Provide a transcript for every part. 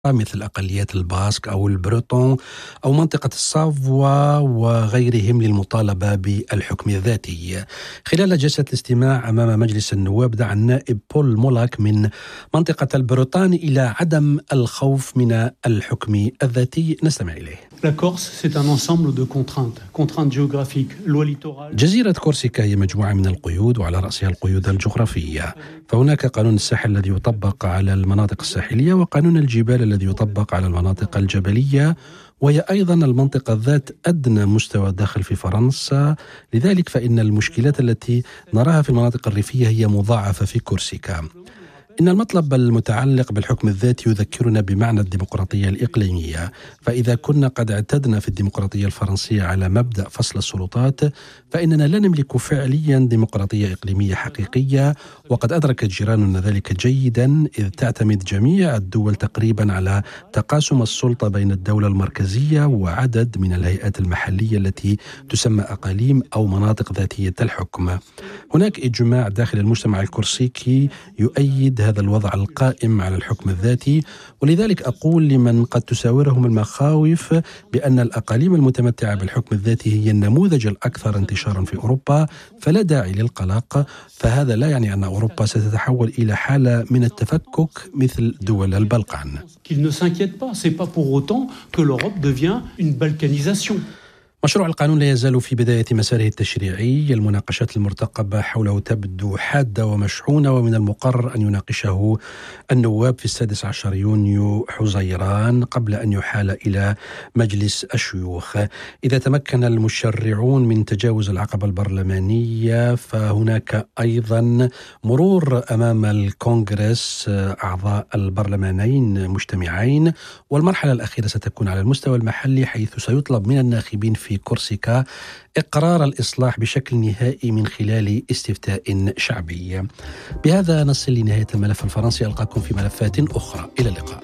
مثل أقليات الباسك أو البروتون أو منطقة السافوا وغيرهم للمطالبة بالحكم الذاتي. خلال جلسة الاستماع أمام مجلس النواب دعا النائب بول مولاك من منطقة البروتان إلى عدم الخوف من الحكم الذاتي. نستمع إليه. جزيرة كورسيكا هي مجموعة من القيود وعلى رأسها القيود الجغرافية، فهناك قانون الساحل الذي يطبق على المناطق الساحلية وقانون الجبال الذي يطبق على المناطق الجبلية، وهي أيضا المنطقة ذات أدنى مستوى دخل في فرنسا. لذلك فإن المشكلات التي نراها في المناطق الريفية هي مضاعفة في كورسيكا. إن المطلب المتعلق بالحكم الذاتي يذكرنا بمعنى الديمقراطية الإقليمية، فإذا كنا قد اعتدنا في الديمقراطية الفرنسية على مبدأ فصل السلطات، فإننا لا نملك فعليا ديمقراطية إقليمية حقيقية، وقد أدركت جيراننا ذلك جيدا، إذ تعتمد جميع الدول تقريبا على تقاسم السلطة بين الدولة المركزية وعدد من الهيئات المحلية التي تسمى أقاليم أو مناطق ذاتية الحكم. هناك إجماع داخل المجتمع الكورسيكي يؤيد هذا الوضع القائم على الحكم الذاتي، ولذلك أقول لمن قد تساورهم المخاوف بأن الأقاليم المتمتعة بالحكم الذاتي هي النموذج الأكثر انتشارا في أوروبا فلا داعي للقلق، فهذا لا يعني أن أوروبا ستتحول إلى حالة من التفكك مثل دول البلقان. مشروع القانون لا يزال في بداية مساره التشريعي. المناقشات المرتقبة حوله تبدو حادة ومشحونة، ومن المقرر أن يناقشه النواب في 16 يونيو حزيران قبل أن يحال إلى مجلس الشيوخ. إذا تمكن المشرعون من تجاوز العقبة البرلمانية فهناك أيضا مرور أمام الكونغرس أعضاء البرلمانين مجتمعين، والمرحلة الأخيرة ستكون على المستوى المحلي، حيث سيطلب من الناخبين في كورسيكا إقرار الإصلاح بشكل نهائي من خلال استفتاء شعبي. بهذا نصل لنهاية الملف الفرنسي. ألقاكم في ملفات أخرى. إلى اللقاء.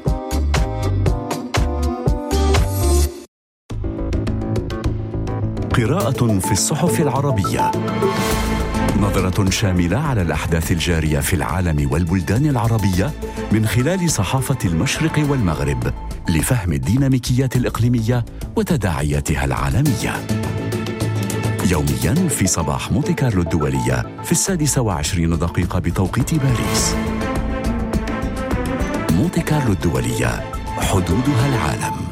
قراءة في الصحف العربية، نظرة شاملة على الأحداث الجارية في العالم والبلدان العربية من خلال صحافة المشرق والمغرب لفهم الديناميكيات الإقليمية وتداعياتها العالمية. يوميا في صباح مونتي كارلو الدولية في 26:20 بتوقيت باريس. مونتي كارلو الدولية، حدودها العالم.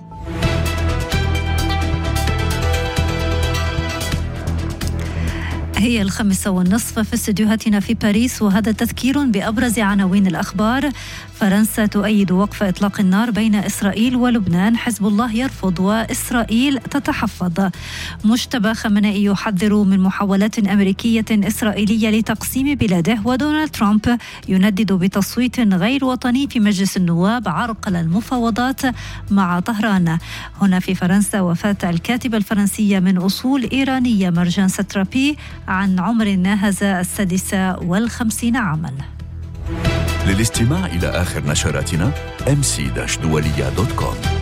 هي 5:30 في استديوهاتنا في باريس، وهذا تذكير بأبرز عناوين الأخبار. فرنسا تؤيد وقف إطلاق النار بين إسرائيل ولبنان، حزب الله يرفض وإسرائيل تتحفظ. مجتبى خامنئي يحذر من محاولات أمريكية إسرائيلية لتقسيم بلاده، ودونالد ترامب يندد بتصويت غير وطني في مجلس النواب عرقل المفاوضات مع طهران. هنا في فرنسا وفاة الكاتبة الفرنسية من أصول إيرانية مرجان سترابي عن عمر ناهز 56 عاما. للاستماع إلى آخر نشراتنا mc-duwalia.com.